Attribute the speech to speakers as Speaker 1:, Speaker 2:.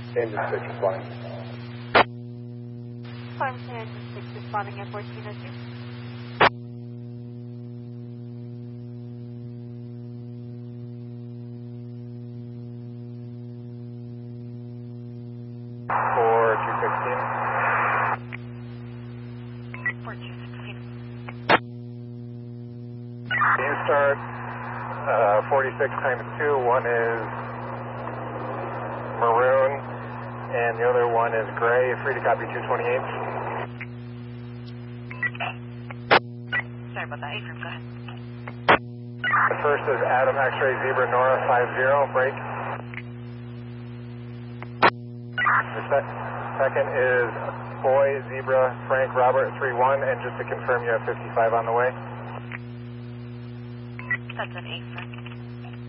Speaker 1: Engine 6 responding.
Speaker 2: Farmington Engine 6 responding at 1402.
Speaker 3: You start 46 times 2. One is maroon, and the other one is gray. Free to copy 228.
Speaker 2: Sorry about that. Ephraim, go ahead.
Speaker 3: The first is Adam X-ray Zebra Nora 50, break. The second is Boy Zebra Frank Robert 31, and just to confirm you have 55 on the way.
Speaker 2: That's an Ephraim.